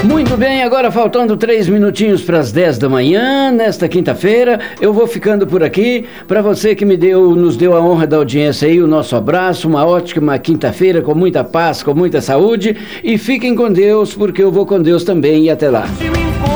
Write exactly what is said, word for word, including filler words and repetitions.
Muito bem, agora faltando três minutinhos para as dez da manhã, nesta quinta-feira, eu vou ficando por aqui. Para você que me deu, nos deu a honra da audiência aí, o nosso abraço, uma ótima quinta-feira com muita paz, com muita saúde, e fiquem com Deus, porque eu vou com Deus também, e até lá.